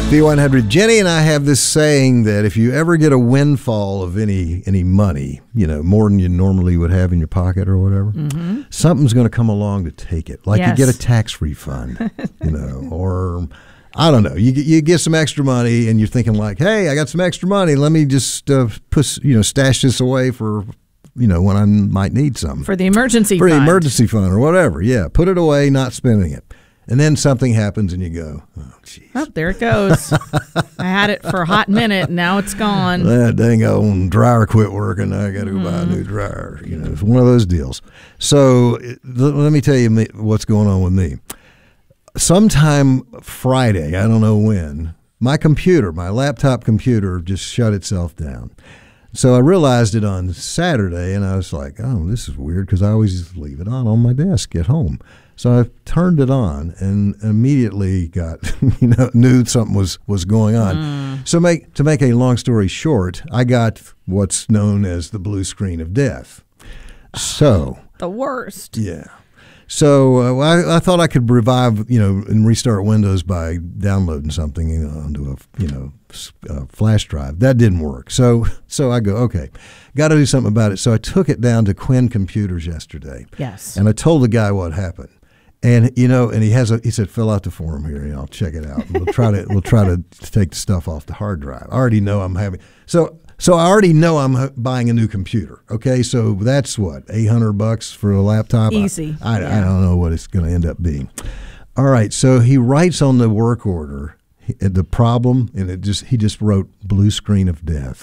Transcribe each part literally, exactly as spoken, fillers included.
B one hundred. Jenny and I have this saying that if you ever get a windfall of any any money, you know, more than you normally would have in your pocket or whatever, mm-hmm. something's going to come along to take it. Like yes. you get a tax refund, you know, or I don't know. You you get some extra money and you're thinking like, hey, I got some extra money. Let me just uh, put, you know, stash this away for, you know, when I might need something. For the emergency for fund. For the emergency fund or whatever. Yeah, put it away, not spending it. And then something happens and you go, oh, jeez. Oh, there it goes. I had it for a hot minute, and now it's gone. That dang old dryer quit working. I got to go mm. buy a new dryer. You know, it's one of those deals. So let me tell you what's going on with me. Sometime Friday, I don't know when, my computer, my laptop computer just shut itself down. So I realized it on Saturday, and I was like, oh, this is weird because I always leave it on on my desk at home. So I turned it on and immediately got, you know, knew something was, was going on. Mm. So make to make a long story short, I got what's known as the blue screen of death. So the worst. Yeah. So uh, I, I thought I could revive, you know, and restart Windows by downloading something, you know, onto a, you know, a flash drive. That didn't work. So so I go, okay, got to do something about it. So I took it down to Quinn Computers yesterday. Yes. And I told the guy what happened. And you know, and he has a. He said, "Fill out the form here, and I'll check it out. We'll try to. We'll try to take the stuff off the hard drive. I already know I'm having. So, so I already know I'm buying a new computer. Okay, so that's what eight hundred bucks for a laptop. Easy. I, I, yeah. I don't know what it's going to end up being. All right, so he writes on the work order the problem, and it just he just wrote blue screen of death.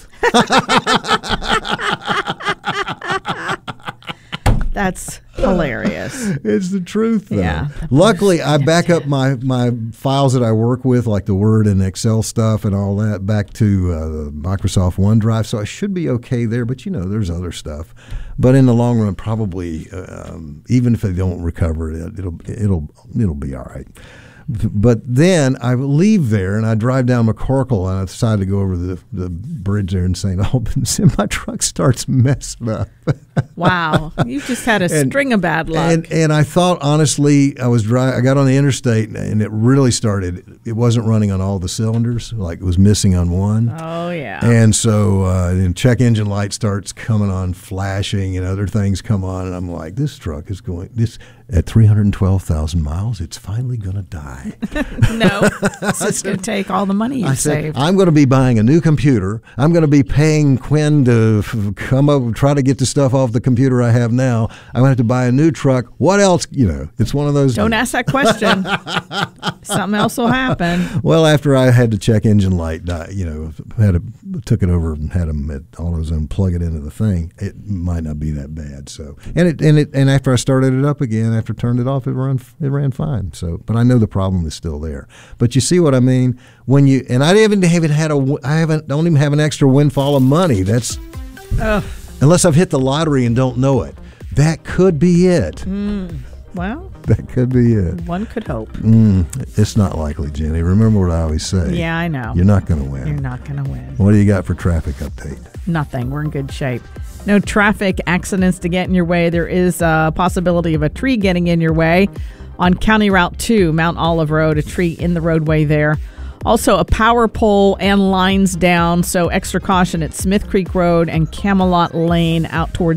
That's hilarious. It's the truth, though. Yeah. Luckily, I back up my, my files that I work with, like the Word and Excel stuff and all that, back to uh, Microsoft OneDrive, so I should be okay there. But, you know, there's other stuff. But in the long run, probably, um, even if they don't recover it, it'll it'll it'll be all right. But then I leave there and I drive down McCorkle and I decide to go over the, the bridge there in Saint Albans and my truck starts messing up. Wow. You just had a and, string of bad luck. And, and I thought, honestly, I was dry, I got on the interstate and it really started. It wasn't running on all the cylinders, like it was missing on one. Oh, yeah. And so uh, then check engine light starts coming on, flashing, and other things come on. And I'm like, this truck is going, this at three hundred twelve thousand miles, it's finally going to die. No, it's just going to take all the money you I said, saved. I'm going to be buying a new computer. I'm going to be paying Quinn to f- come up, try to get the stuff off the computer I have now. I'm going to have to buy a new truck. What else? You know, it's one of those. Don't ask that question. Something else will happen. Well, after I had to check engine light, you know, had a, took it over and had them at AutoZone plug it into the thing. It might not be that bad. So, and it and it and after I started it up again, after I turned it off, it ran it ran fine. So, but I know the problem is still there. But you see what I mean? When you and I haven't even had a I haven't don't even have an extra windfall of money. That's Ugh. Unless I've hit the lottery and don't know it. That could be it. Mm, well, that could be it. One could hope. Mm, it's not likely, Jenny. Remember what I always say. Yeah, I know. You're not going to win. You're not going to win. What do you got for traffic update? Nothing. We're in good shape. No traffic accidents to get in your way. There is a possibility of a tree getting in your way on County Route two, Mount Olive Road, a tree in the roadway there. Also, a power pole and lines down, so extra caution at Smith Creek Road and Camelot Lane out towards